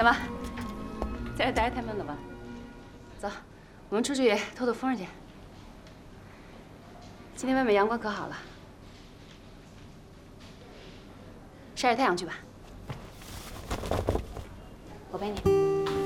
怎么，在这待着太闷了吧？走，我们出去透透风去。今天外面阳光可好了，晒晒太阳去吧。我背你。